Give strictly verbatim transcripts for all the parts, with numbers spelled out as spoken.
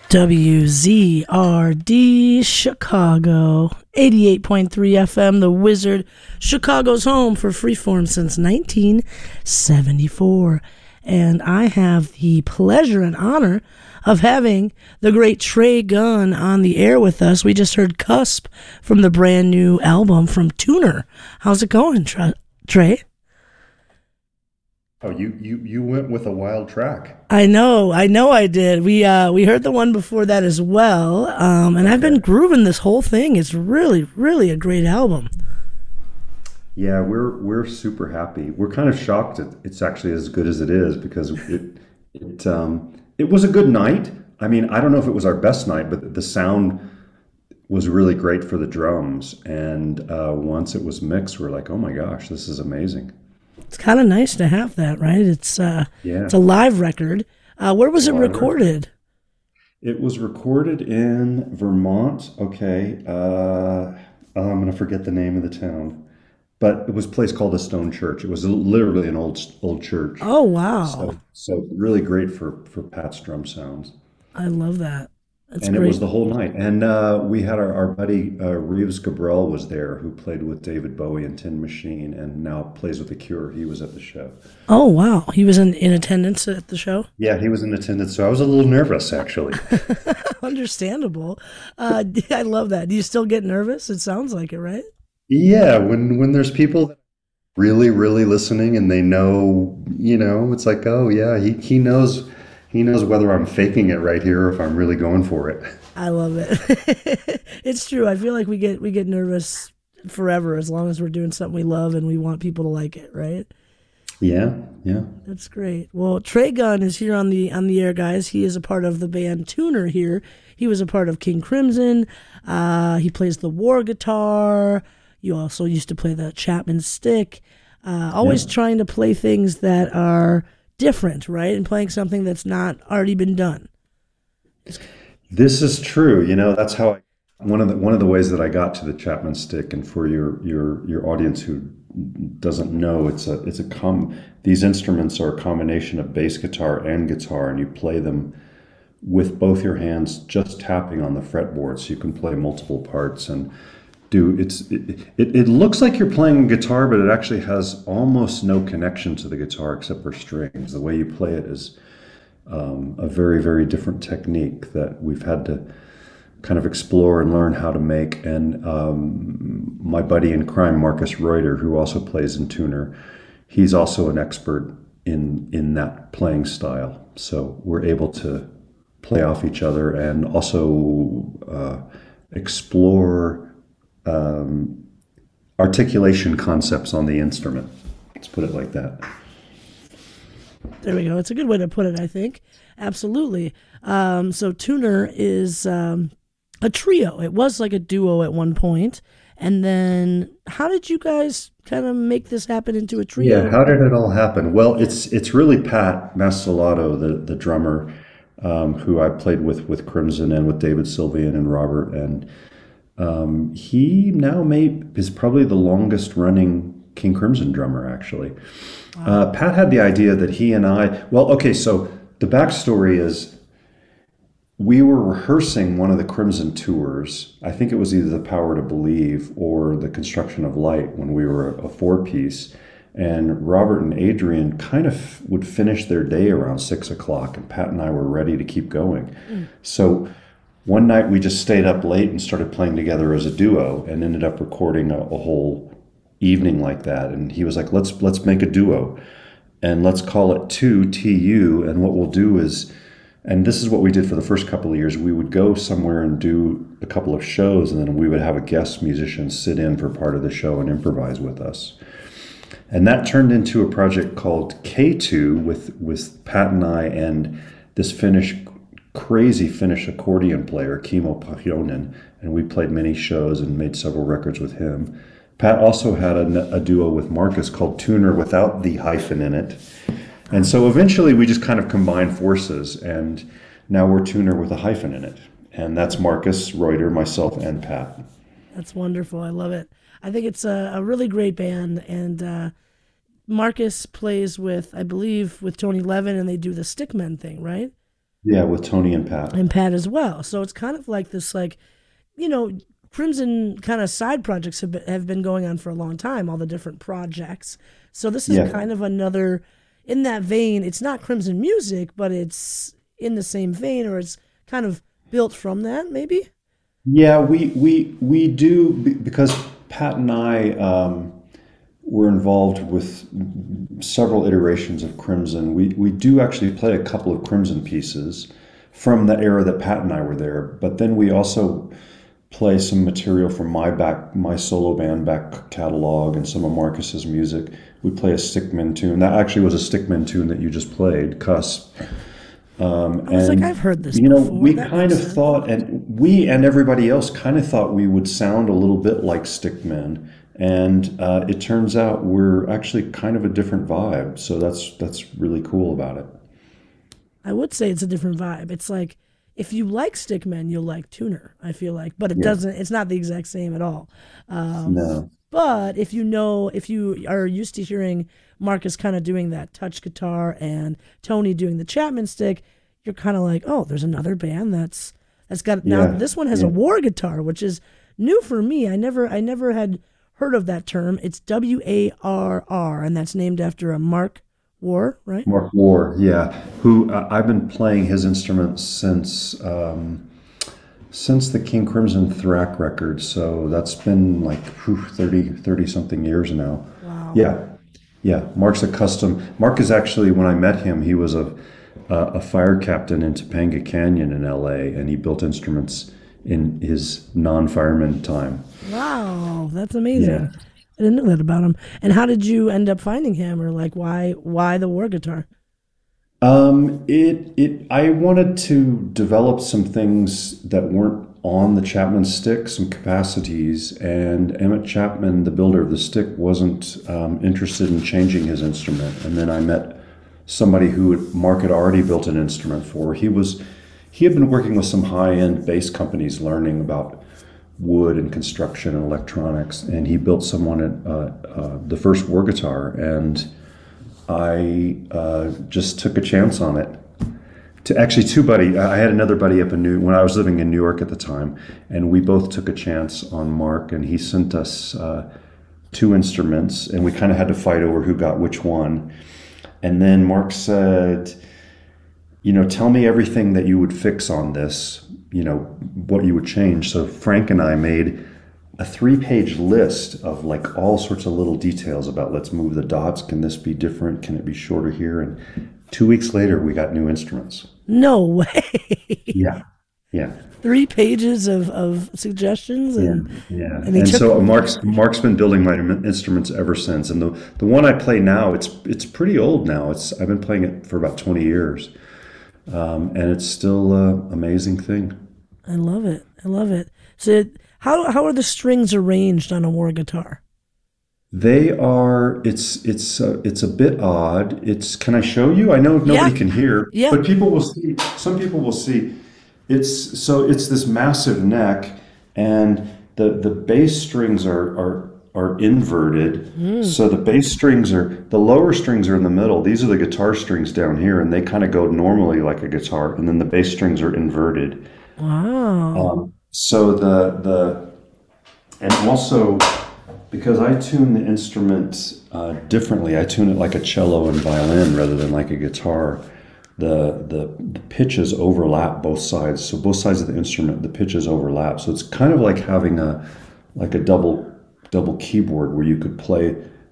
W Z R D Chicago, eighty-eight point three F M, The Wizard, Chicago's home for freeform since nineteen seventy-four. And I have the pleasure and honor of having the great Trey Gunn on the air with us. We just heard Cusp from the brand new album from Tuner. How's it going, Trey? Oh, you, you you went with a wild track. I know, I know I did. We uh we heard the one before that as well. Um and I've been grooving this whole thing. It's really, really a great album. Yeah, we're we're super happy. We're kind of shocked that it's actually as good as it is because it it um it was a good night. I mean, I don't know if it was our best night, but the sound was really great for the drums. And uh, once it was mixed, we're like, oh my gosh, this is amazing. It's kind of nice to have that, right? It's uh, yeah. It's a live record. Uh, where was it recorded? It was recorded in Vermont. Okay, uh, oh, I'm going to forget the name of the town, but it was a place called the Stone Church. It was literally an old old church. Oh wow! So, so really great for for Pat's drum sounds. I love that. That's and great. It was the whole night. And uh, we had our, our buddy uh, Reeves Gabrel was there, who played with David Bowie and Tin Machine and now plays with The Cure. He was at the show. Oh, wow. He was in, in attendance at the show? Yeah, he was in attendance. So I was a little nervous, actually. Understandable. Uh, I love that. Do you still get nervous? It sounds like it, right? Yeah, when, when there's people that are really, really listening and they know, you know, it's like, oh, yeah, he, he knows... He knows whether I'm faking it right here or if I'm really going for it. I love it. It's true. I feel like we get we get nervous forever as long as we're doing something we love and we want people to like it, right? Yeah, yeah. That's great. Well, Trey Gunn is here on the on the air, guys. He is a part of the band Tuner here. He was a part of King Crimson. Uh, he plays the war guitar. You also used to play the Chapman stick. Uh, always yeah. trying to play things that are different, right? And playing something that's not already been done. This is true. You know, that's how I, one of the one of the ways that I got to the Chapman stick. And for your your your audience who doesn't know, it's a it's a com. These instruments are a combination of bass guitar and guitar, and you play them with both your hands, just tapping on the fretboard, so you can play multiple parts and do it's it, it, it looks like you're playing guitar, but it actually has almost no connection to the guitar except for strings. The way you play it is um, a very, very different technique that we've had to kind of explore and learn how to make. And um, my buddy in crime, Marcus Reuter, who also plays in Tuner, he's also an expert in in that playing style. So we're able to play off each other and also uh, explore Um, articulation concepts on the instrument. Let's put it like that. There we go. It's a good way to put it, I think. Absolutely. Um, so Tuner is um, a trio. It was like a duo at one point. And then how did you guys kind of make this happen into a trio? Yeah, how did it all happen? Well, it's it's really Pat Mastelotto, the, the drummer, um, who I played with with Crimson and with David Sylvian and Robert, and Um, he now may is probably the longest running King Crimson drummer, actually. Wow. Uh, Pat had the idea that he and I, well, okay, so the backstory is we were rehearsing one of the Crimson tours. I think it was either The Power to Believe or The Construction of Light when we were a four-piece. And Robert and Adrian kind of would finish their day around six o'clock, and Pat and I were ready to keep going. Mm. So one night we just stayed up late and started playing together as a duo and ended up recording a, a whole evening like that. And he was like, let's let's make a duo and let's call it two T U. And what we'll do is, and this is what we did for the first couple of years, we would go somewhere and do a couple of shows, and then we would have a guest musician sit in for part of the show and improvise with us. And that turned into a project called K two with, with Pat and I and this Finnish crazy Finnish accordion player, Kimmo Pohjonen, and we played many shows and made several records with him. Pat also had a, a duo with Marcus called Tuner without the hyphen in it. And so eventually we just kind of combined forces, and now we're Tuner with a hyphen in it. And that's Marcus Reuter, myself, and Pat. That's wonderful. I love it. I think it's a, a really great band, and uh, Marcus plays with, I believe, with Tony Levin, and they do the Stickmen thing, right? Yeah, with Tony and Pat. and Pat as well. So it's kind of like this, like, you know, Crimson kind of side projects have been, have been going on for a long time, all the different projects. So this is Yeah. kind of another, in that vein, it's not Crimson music, but it's in the same vein, or it's kind of built from that, maybe? Yeah, we we we do be- because Pat and I um, were involved with several iterations of Crimson. We we do actually play a couple of Crimson pieces from the era that Pat and I were there, but then we also play some material from my back my solo band back catalog and some of Marcus's music. We play a Stickmin tune. That actually was a Stickmin tune that you just played, Cuss. I was like, And I've heard this you know, before. we That kind makes of sense. thought, and we and everybody else kind of thought we would sound a little bit like Stickmen, and uh, it turns out we're actually kind of a different vibe. So that's that's really cool about it. I would say it's a different vibe. It's like if you like Stickman, you'll like Tuner. I feel like, but it Yeah. doesn't. It's not the exact same at all. Um, No. but if you know, if you are used to hearing Marcus kind of doing that touch guitar and Tony doing the Chapman stick, you're kind of like, oh, there's another band that's that's got now. Yeah. This one has a Yeah. war guitar, which is new for me. I never, I never had heard of that term. It's W A R R, and that's named after a Mark War, right? Mark Ward, yeah, who uh, I've been playing his instruments since um, since the King Crimson Thrack record. So that's been like whew, thirty, thirty something years now. Wow. Yeah. Yeah, Mark's a custom. Mark is actually, when I met him, he was a a, a fire captain in Topanga Canyon in L A, and he built instruments in his non-fireman time. Wow, that's Yeah. amazing. I didn't know that about him. And how did you end up finding him, or like why why the war guitar? Um, it it I wanted to develop some things that weren't on the Chapman stick, some capacities, and Emmett Chapman, the builder of the stick, wasn't um, interested in changing his instrument. And then I met somebody who had- Mark had already built an instrument for. He was he had been working with some high-end bass companies, learning about wood and construction and electronics, and he built someone at uh, uh, the first war guitar, and I uh, just took a chance on it. To actually two buddy, I had another buddy up in New when I was living in New York at the time, and we both took a chance on Mark, and he sent us uh, two instruments, and we kind of had to fight over who got which one. And then Mark said, you know, tell me everything that you would fix on this, you know, what you would change. So Frank and I made a three page list of like all sorts of little details about let's move the dots. Can this be different? Can it be shorter here? And two weeks later, we got new instruments. No way. Yeah. Yeah. Three pages of, of suggestions, Yeah, and yeah, and he and took. so Mark's Mark's been building my instruments ever since, and the the one I play now, it's it's pretty old now. It's I've been playing it for about twenty years, um, and it's still an amazing thing. I love it. I love it. So how how are the strings arranged on a war guitar? They are. It's it's uh, it's a bit odd. It's. Can I show you? I know Yeah, nobody can hear, yeah. but people will see. Some people will see. It's so. It's this massive neck, and the the bass strings are are are inverted. So the bass strings are the lower strings are in the middle. These are the guitar strings down here, and they kind of go normally like a guitar, and then the bass strings are inverted. Wow. Um, so the the and also because I tune the instrument uh, differently, I tune it like a cello and violin rather than like a guitar. The, the the pitches overlap both sides, so both sides of the instrument, the pitches overlap. So it's kind of like having a like a double double keyboard where you could play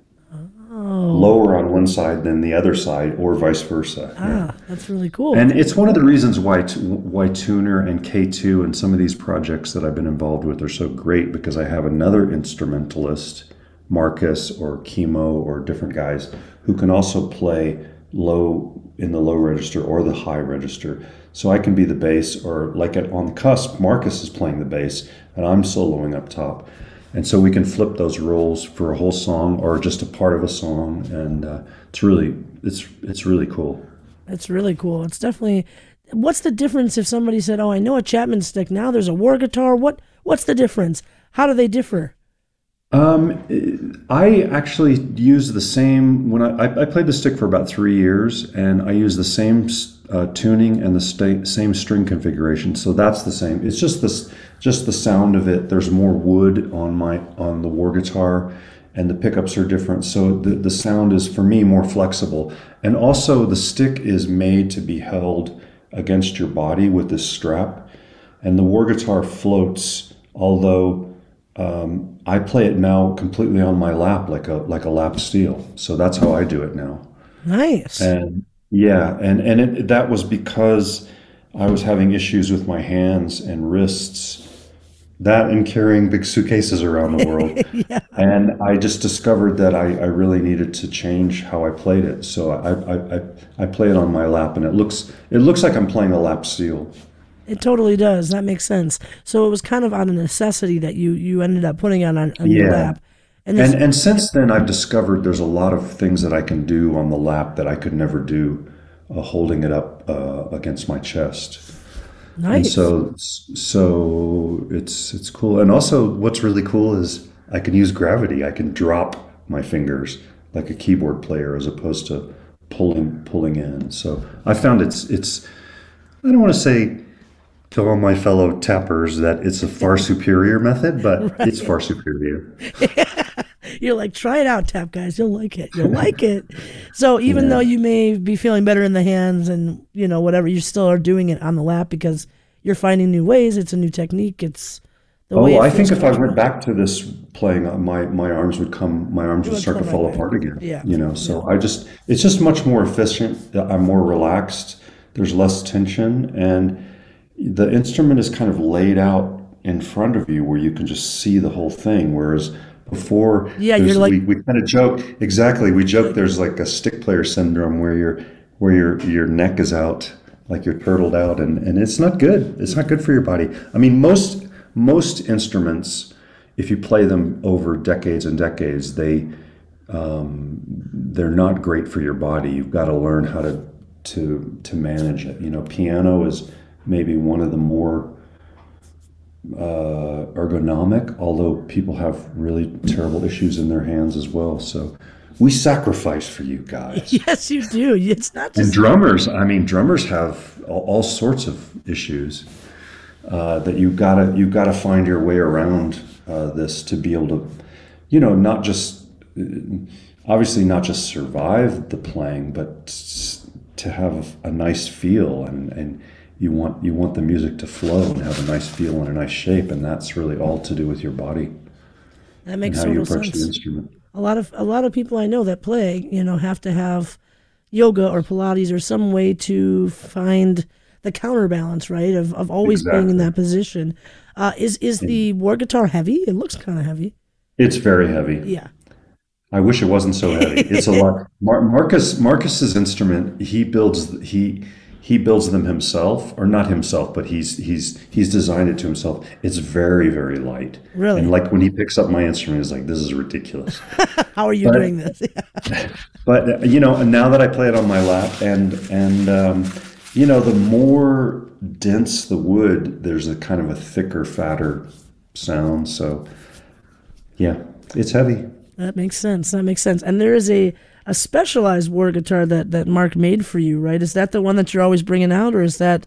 Oh, lower on one side than the other side, or vice versa. Yeah. ah, that's really cool. And it's one of the reasons why t- why Tuner and K two and some of these projects that I've been involved with are so great, because I have another instrumentalist, Marcus or Chemo or different guys, who can also play low in the low register or the high register. So I can be the bass, or like at, on the cusp, Marcus is playing the bass and I'm soloing up top. And so we can flip those roles for a whole song or just a part of a song, and uh, it's really it's it's really cool. It's really cool. It's definitely. What's the difference if somebody said, "Oh, I know a Chapman stick. Now there's a war guitar." What What's the difference? How do they differ? Um, I actually use the same when I, I I played the stick for about three years, and I use the same uh, tuning and the sta same string configuration. So that's the same. It's just this, just the sound of it. There's more wood on my on the war guitar, and the pickups are different. So the the sound is for me more flexible, and also the stick is made to be held against your body with this strap, and the war guitar floats, although. Um, I play it now completely on my lap, like a like a lap steel. So that's how I do it now. Nice. And yeah, and and it, that was because I was having issues with my hands and wrists, that and carrying big suitcases around the world. Yeah. And I just discovered that I, I really needed to change how I played it. So I, I I I play it on my lap, and it looks it looks like I'm playing a lap steel. It totally does. That makes sense. So it was kind of out of necessity that you you ended up putting it on on your Yeah. lap. And And this, and since then, I've discovered there's a lot of things that I can do on the lap that I could never do uh, holding it up uh, against my chest. And nice. so so it's it's cool. And also, what's really cool is I can use gravity. I can drop my fingers like a keyboard player as opposed to pulling pulling in. So I found it's it's I don't want to say to all my fellow tappers that it's a far superior method, but it's Right. far superior. You're like, try it out, tap guys. You'll like it. You'll like it. So even though Yeah. you may be feeling better in the hands and you know whatever, you still are doing it on the lap because you're finding new ways. It's a new technique. It's the way Oh, it I feels think if I went comfortable. back to this playing, uh, my my arms would come, my arms It would would start to come right fall back. apart again. Yeah. You know, Yeah. so I just, it's just much more efficient. I'm more relaxed. There's less tension, and the instrument is kind of laid out in front of you where you can just see the whole thing. Whereas before, Yeah, you're there's like we, we kind of joke exactly. We joke there's like a stick player syndrome where your where your your neck is out, like you're turtled out, and and it's not good. It's not good for your body. I mean, most most instruments, if you play them over decades and decades, they they're not great for your body. You've got to learn how to to to manage it. You know, piano is maybe one of the more uh, ergonomic, although people have really terrible issues in their hands as well. So we sacrifice for you guys. yes, you do. It's not And just drummers, I mean, drummers have all, all sorts of issues uh, that you've got to you've got to find your way around uh, this to be able to, you know, not just obviously not just survive the playing, but s- to have a nice feel, and and you want you want the music to flow and have a nice feel and a nice shape, and that's really all to do with your body that and makes how you total approach the sense. instrument. A lot of a lot of people I know that play, you know, have to have yoga or Pilates or some way to find the counterbalance, right? Of of always being in Exactly. that position. Uh, is is the war guitar heavy? It looks kind of heavy. It's very heavy. Yeah. I wish it wasn't so heavy. It's a lot. Mar- Marcus Marcus's instrument. He builds. He he builds them himself, or not himself, but he's he's he's designed it to himself. It's very very light, and Really? like when he picks up my instrument, he's like, "This is ridiculous." How are you But doing this? but uh, you know, now that I play it on my lap, and and um, you know, the more dense the wood, there's a kind of a thicker, fatter sound. So yeah, it's heavy. That makes sense. That makes sense. And there is a a specialized war guitar that that Mark made for you, right? Is that the one that you're always bringing out, or is that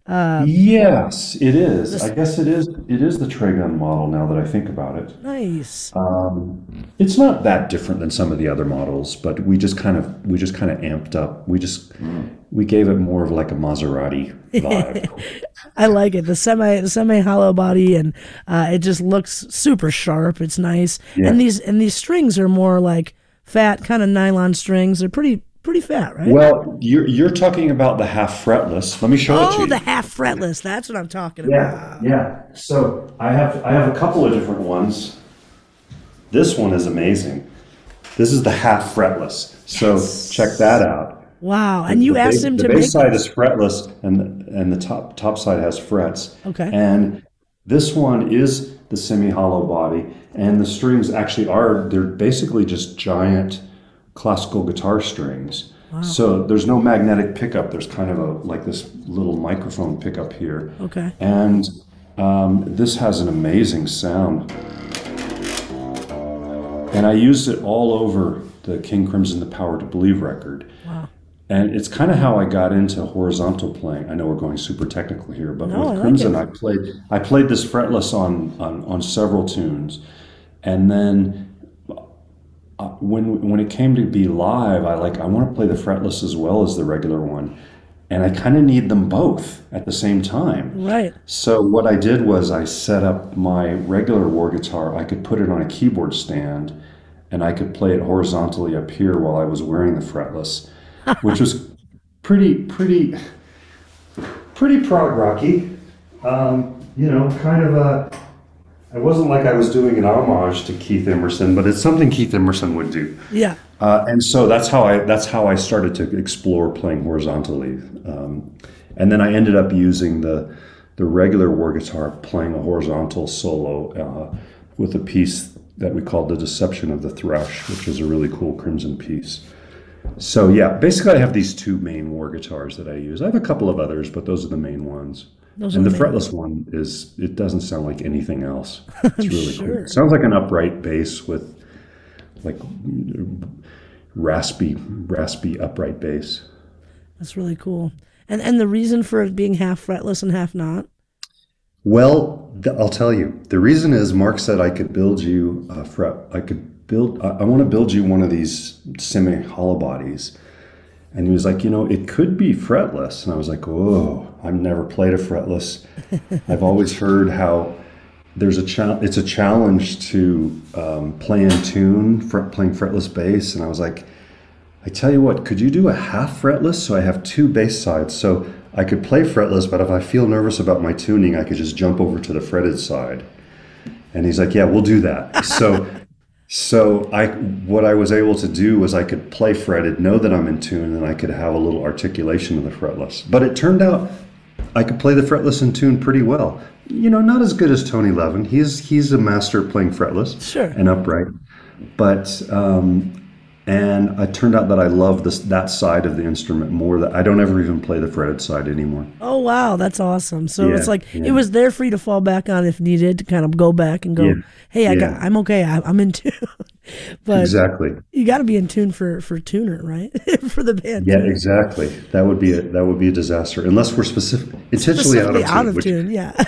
Yes, it is. I this guess it is. It is the Trigun model now that I think about it. nice? It's not that different than some of the other models, but we just kind of we just kind of amped up. We just we gave it more of like a Maserati vibe. I like it. The semi the semi hollow body, and uh, it just looks super sharp. It's nice. Yeah. And these and these strings are more like fat, kind of nylon strings. They're pretty pretty fat, right? Well, you're you're talking about the half fretless. Let me show it to Oh, the you. half fretless. That's what I'm talking Yeah, about. yeah. So I have I have a couple of different ones. This one is amazing. This is the half fretless. So check that out. Wow. The, And you the asked bass him the to bass make side is this. fretless, and and the top top side has frets. Okay. And this one is the semi hollow body, and the strings actually are they're basically just giant classical guitar strings. Wow. So there's no magnetic pickup. There's kind of a like this little microphone pickup here, Okay. and um, this has an amazing sound. and I used it all over the King Crimson the Power to Believe record. Wow. And it's kind of how I got into horizontal playing. I know we're going super technical here, but No, I with like Crimson, it. I played I played this fretless on on, on several tunes, and then uh, when when it came to be live, I like I want to play the fretless as well as the regular one, and I kind of need them both at the same time. Right. So what I did was I set up my regular war guitar. I could put it on a keyboard stand, and I could play it horizontally up here while I was wearing the fretless, which was pretty, pretty, pretty prog rocky. Um, you know, kind of a. It wasn't like I was doing an homage to Keith Emerson, but it's something Keith Emerson would do. Yeah. Uh, and so that's how I that's how I started to explore playing horizontally. Um, and then I ended up using the the regular war guitar, playing a horizontal solo uh, with a piece that we called The Deception of the Thrush, which is a really cool Crimson piece. So yeah, basically I have these two main war guitars that I use. I have a couple of others, but those are the main ones. Those And are the the main fretless one is, it doesn't sound like anything else. It's really Sure. cool. It sounds like an upright bass with like raspy, raspy upright bass. That's really cool. And and the reason for it being half fretless and half not? Well, th- I'll tell you. The reason is Mark said I could build you a fret. I could build. I, I want to build you one of these semi hollow bodies. And he was like, you know, it could be fretless. And I was like, whoa, I've never played a fretless. I've always heard how there's a cha- it's a challenge to um, play in tune, fret- playing fretless bass. And I was like, I tell you what, could you do a half fretless? So I have two bass sides. So I could play fretless, but if I feel nervous about my tuning, I could just jump over to the fretted side. And he's like, yeah, we'll do that. So So I, what I was able to do was I could play fretted, know that I'm in tune, and I could have a little articulation of the fretless. But it turned out I could play the fretless in tune pretty well. You know, not as good as Tony Levin. He's he's a master at playing fretless Sure. and upright. But um, and it turned out that I love this that side of the instrument more. That I don't ever even play the fretted side anymore. Oh wow, that's awesome. So Yeah, it's like yeah. it was there for you to fall back on if needed to kind of go back and go, Yeah, hey, I yeah. got, I'm okay, I, I'm in tune. But Exactly. you got to be in tune for for tuner, right? For the band. Yeah, tuner. exactly. That would be a that would be a disaster unless we're specific intentionally out of Specifically tune. out of which- tune, yeah.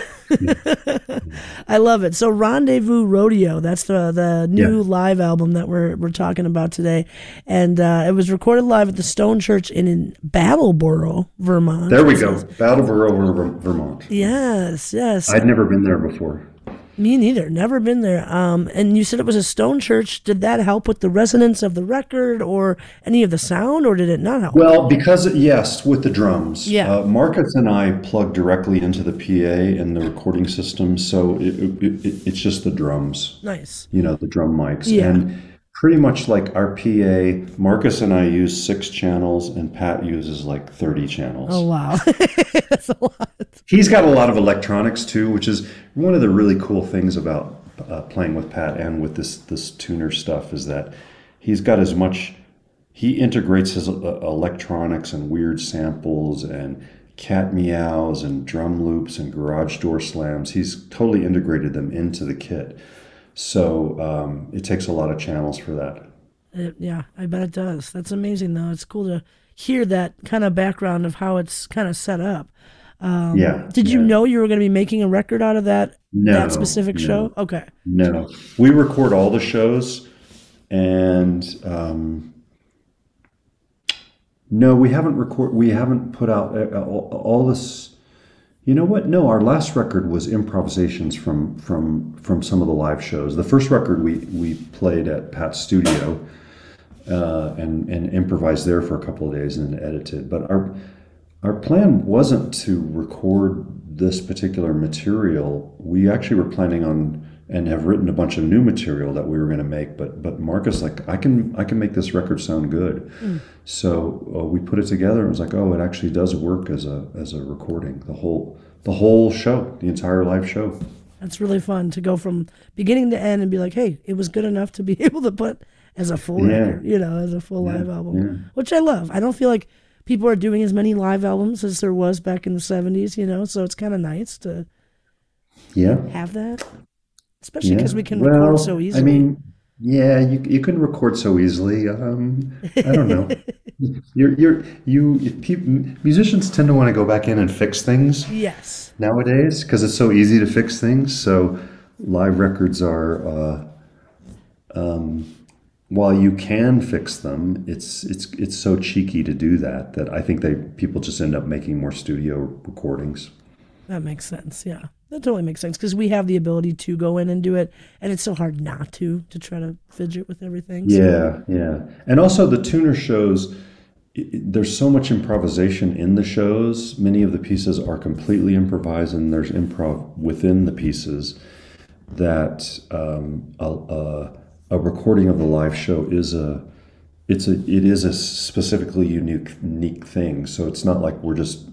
I love it. So Rendezvous Rodeo, that's the the new Yeah. live album that we're we're talking about today. And uh, it was recorded live at the Stone Church in, in Battleboro, Vermont. There we go. Battleboro, Ver- Vermont. Yes, yes. I'd never been there before. Me neither. Never been there. Um, and you said it was a stone church. Did that help with the resonance of the record or any of the sound, or did it not help? Well, because yes, with the drums. Yeah. Uh, Marcus and I plug directly into the P A and the recording system, so it, it, it, it's just the drums. Nice. You know, the drum mics. Yeah. And pretty much like our P A, Marcus and I use six channels, and Pat uses like thirty channels. Oh wow, that's a lot. He's got a lot of electronics too, which is one of the really cool things about uh, playing with Pat and with this this tuner stuff is that he's got as much. He integrates his uh, electronics and weird samples and cat meows and drum loops and garage door slams. He's totally integrated them into the kit. So um, it takes a lot of channels for that. It- yeah, I bet it does. That's amazing though. It's cool to hear that kind of background of how it's kind of set up. Um, Yeah. Did you yeah. know you were going to be making a record out of that No, that specific no. show? Okay. No, we record all the shows, and um, no, we haven't record. We haven't put out uh, all, all this. You know what? No, our last record was improvisations from from from some of the live shows. The first record we we played at Pat's studio uh, and and improvised there for a couple of days and then edited. But our our plan wasn't to record this particular material. We actually were planning on and have written a bunch of new material that we were going to make. But but Marcus like I can I can make this record sound good. Mm. So uh, we put it together and it was like, oh, it actually does work as a as a recording. The whole the whole show, the entire live show. That's really fun to go from beginning to end and be like, hey, it was good enough to be able to put as a full Yeah. record, you know, as a full Yeah, live album, yeah. which I love. I don't feel like people are doing as many live albums as there was back in the seventies, you know, so it's kind of nice to Yeah. have that, especially Yeah. because we can Well, record so easily. I mean, Yeah, you you can record so easily. Um, I don't know. You're you're you peop musicians tend to want to go back in and fix things Yes. nowadays because it's so easy to fix things. So live records are, uh, while you can fix them, it's it's it's so cheeky to do that that I think they people just end up making more studio recordings. That makes sense. Yeah. That totally makes sense because we have the ability to go in and do it, and it's so hard not to to try to fidget with everything. So Yeah, yeah. And also the tuner shows, i- i- there's so much improvisation in the shows. Many of the pieces are completely improvised, and there's improv within the pieces that um, a, a, a recording of the live show is a it's a it is a specifically unique unique thing. So it's not like we're just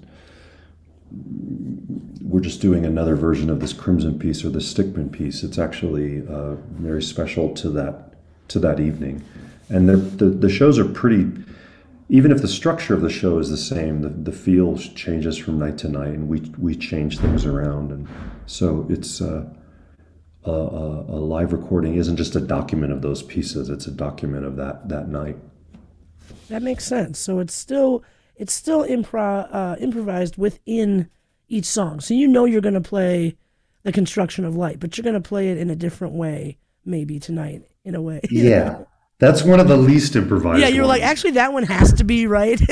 we're just doing another version of this Crimson piece or the Stickman piece. It's actually uh, very special to that to that evening, and the the shows are pretty. Even if the structure of the show is the same, the, the feel changes from night to night, and we we change things around, and so it's uh, a, a, a live recording isn't just a document of those pieces; it's a document of that that night. that makes sense. So it's still it's still improv uh, improvised within each song. So you know you're going to play the construction of light, but you're going to play it in a different way, maybe tonight, in a way. You know? Yeah, that's one of the least Yeah, improvised you're like, ones. actually, that one has to be right.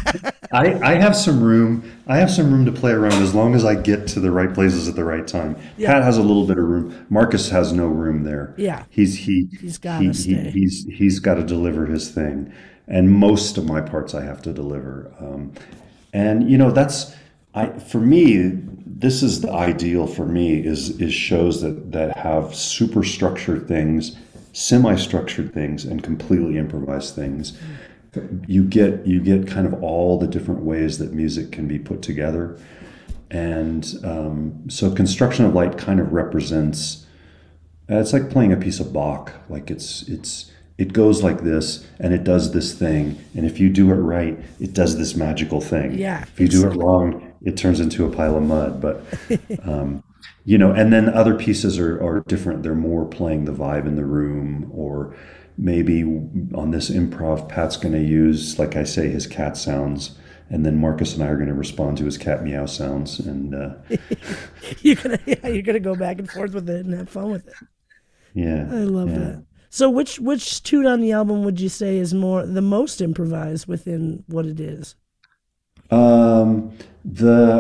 I, I have some room. I have some room to play around as long as I get to the right places at the right time. Yeah. Pat has a little bit of room. Marcus has no room there. Yeah. He's he He's he, gotta he stay. he's he's got to deliver his thing, and most of my parts I have to deliver. Um, and you know that's I for me this is the ideal for me is is shows that that have super structured things, semi structured things, and completely improvised things. You get you get kind of all the different ways that music can be put together, and um, so construction of light kind of represents. Uh, it's like playing a piece of Bach. Like it's it's it goes like this, and it does this thing, and if you do it right, it does this magical thing. Yeah, If you it's do it wrong, it turns into a pile of mud. But you know, and then other pieces are, are different. They're more playing the vibe in the room, or maybe on this improv, Pat's going to use, like I say, his cat sounds, and then Marcus and I are going to respond to his cat meow sounds, and uh, you're gonna yeah, you're gonna go back and forth with it and have fun with it. yeah, I love yeah. that. So which which tune on the album would you say is more the most improvised within what it is? Um, the